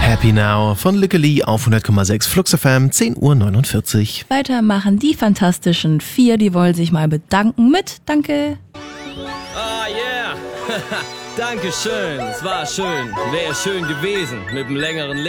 Happy Now von Lykke Li auf 100,6 Flux FM, 10:49 Uhr. Weiter machen die Fantastischen Vier, die wollen sich mal bedanken mit Danke. Ah, yeah. Dankeschön, es war schön. Wäre schön gewesen mit einem längeren Leben.